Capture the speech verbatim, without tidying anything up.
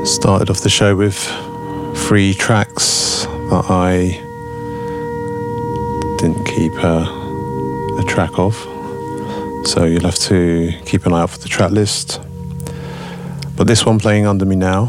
Started off the show with three tracks that I didn't keep a, a track of, so you'll have to keep an eye out for the track list. But this one playing under me now